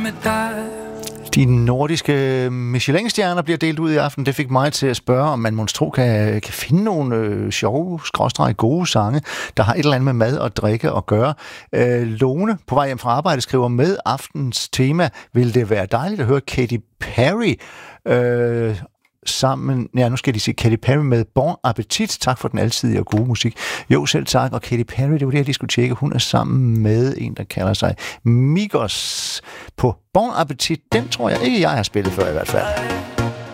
med dig. De nordiske Michelin-stjerner bliver delt ud i aften. Det fik mig til at spørge, om man monstro kan finde nogle sjove, gode sange, der har et eller andet med mad og drikke at gøre. Lone, på vej hjem fra arbejde, skriver med aftens tema, vil det være dejligt at høre Katy Perry sammen, nu skal de sige Katy Perry med Bon Appetit. Tak for den alsidige og gode musik. Jo, selv tak. Og Katy Perry, det var det, jeg lige skulle tjekke. Hun er sammen med en, der kalder sig Migos på Bon Appetit. Den tror jeg ikke, jeg har spillet før i hvert fald.